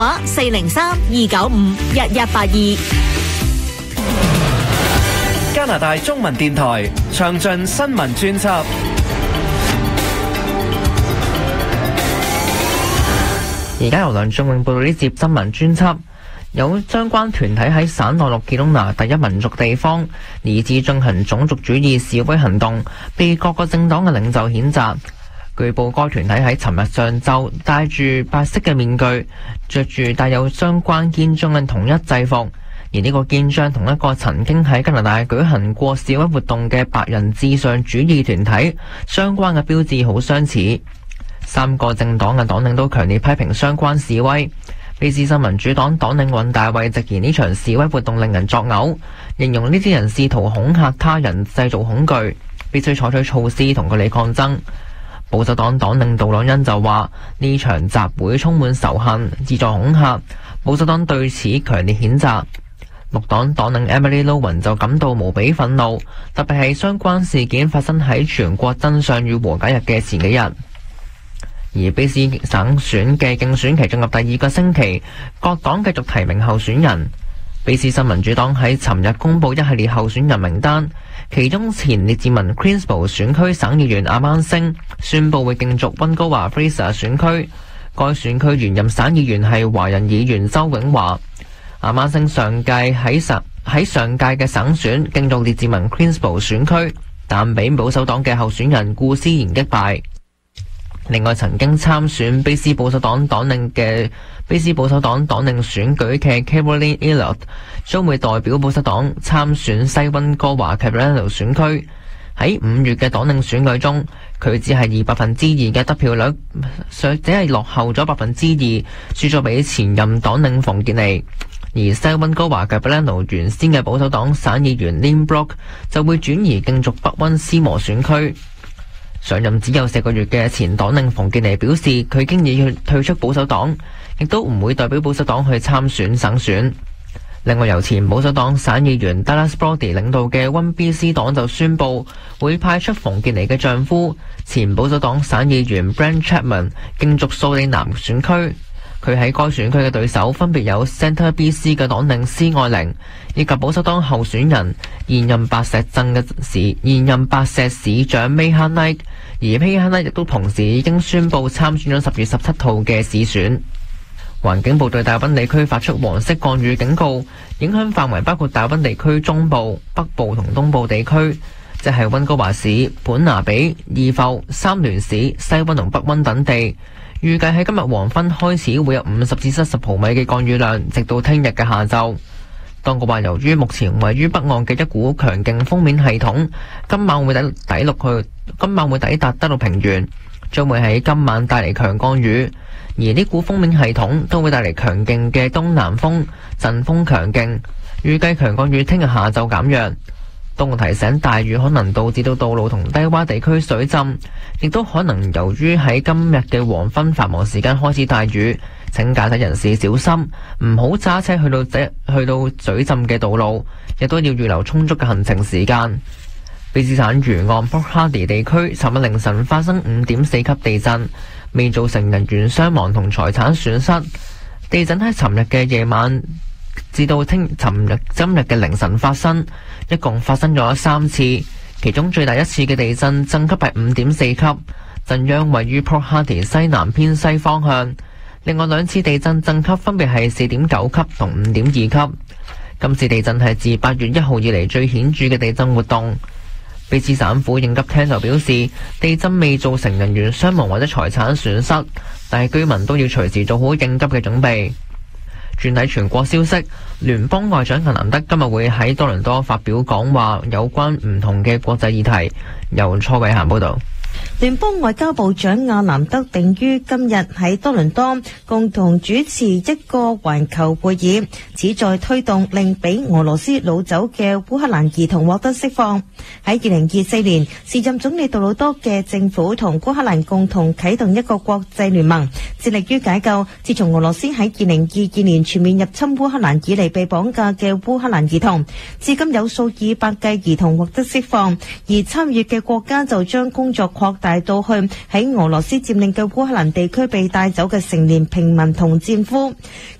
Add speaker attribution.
Speaker 1: 403-295-1182。
Speaker 2: 加拿大中文電台詳盡新聞專輯。
Speaker 3: 而家由梁仲永報道呢節新聞專輯。有相關團體喺省內陸傑東拿第一民族地方以至進行種族主義示威行動，被各個政黨嘅領袖譴責。據報該團體喺尋日上晝戴住白色嘅面具，着住帶有相關肩章嘅統一制服，而呢個肩章同一個曾經喺加拿大舉行過示威活動嘅白人至上主義團體相關嘅標誌好相似。三個政黨嘅黨領都強烈批評相關示威。卑詩省民主黨黨領尹大衛直言呢場示威活動令人作嘔，形容呢啲人試圖恐嚇他人，製造恐懼，必須採取措施同佢哋抗爭。保守黨黨領杜朗恩就話呢場集會充滿仇恨，旨在恐嚇，保守黨對此強烈譴責。綠黨黨領 Emily Lowen 就感到無比憤怒，特別係相關事件發生喺全國真相與和解日嘅前幾日。而卑詩省選嘅競選期進入第二個星期，各黨繼續提名候選人。卑詩省民主黨喺尋日公布一系列候選人名單，其中前列治文 Queensborough 選區省議員阿曼星宣布會競逐溫哥華 Fraser 選區，該選區原任省議員係華人議員周永華。阿曼星上屆喺上屆嘅省選競逐列治文 Queensborough 選區，但被保守黨嘅候選人顧思賢擊敗。另外，曾經參選卑詩保守黨黨領選舉嘅 Caroline Elliott 將會代表保守黨參選西溫哥華 Capilano 選區。喺5月嘅黨領選舉中，佢只係以2%嘅得票率，只係落後咗2%，輸咗俾前任黨領馮傑尼。而西溫哥華 Capilano 原先嘅保守黨省議員 Lynn Brock 就會轉移競逐北溫斯摩選區。上任只有4個月嘅前黨領馮傑尼表示，佢經已退出保守黨，亦都唔會代表保守黨去參選省選。另外，由前保守黨省議員 Dallas Brody 領導嘅溫 BC 黨就宣布會派出馮傑尼嘅丈夫前保守黨省議員 Brent Chapman 競逐素里南選區。佢喺該選區嘅對手分別有 Centre BC 嘅黨領施愛玲，以及保守黨候選人現任白石市長 Meaghan Knight， 而 Meaghan Knight 亦都同時已經宣布參選咗10月17號嘅市選。環境部對大溫地區發出黃色降雨警告，影響範圍包括大溫地區中部、北部同東部地區，即係溫哥華市、本拿比、義埠、三聯市、西溫同北溫等地。預計喺今日黃昏開始會有50至70毫米嘅降雨量，直到聽日嘅下晝。當局話，由於目前位於北岸嘅一股強勁鋒面系統，今晚會抵達德魯平原，將會喺今晚帶嚟強降雨。而呢股鋒面系統都會帶嚟強勁嘅東南風，陣風強勁。預計強降雨聽日下晝減弱。當局提醒，大雨可能導致到道路同低洼地區水浸，亦都可能由於喺今日嘅黃昏繁忙時間開始大雨，請駕駛人士小心，唔好揸車去到水浸嘅道路，亦都要預留充足嘅行程時間。卑詩省沿岸 Port Hardy 地區尋日凌晨發生5.4級地震，未造成人員傷亡同財產損失。地震喺尋日嘅夜晚至到今日嘅凌晨發生，一共發生咗3次，其中最大一次嘅地震震級係5.4級，震央位於 Port Hardy 西南偏西方向。另外2次地震震級分別係4.9級同5.2級。今次地震係自8月1號以嚟最顯著嘅地震活動。卑詩省府應急廳就表示，地震未造成人員傷亡或者財產損失，但係居民都要隨時做好應急嘅準備。轉睇全國消息，聯邦外長阿南德今日會喺多倫多發表講話，有關唔同嘅國際議題。由蔡偉嫻報道。
Speaker 1: 聯邦外交部長阿南德定於今日喺多倫多共同主持一個環球會議，旨在推動令被俄羅斯擄走嘅烏克蘭兒童獲得釋放。 喺2024年，時任總理杜魯多嘅政府同烏克蘭共同啟動一個國際聯盟，致力於解救自從俄羅斯喺2022年全面入侵烏克蘭以嚟被綁架嘅烏克蘭兒童。至今有數以百計兒童獲得釋放，而參與嘅國家就將工作擴大到去喺俄羅斯佔領嘅烏克蘭地區被帶走嘅成年平民同戰俘。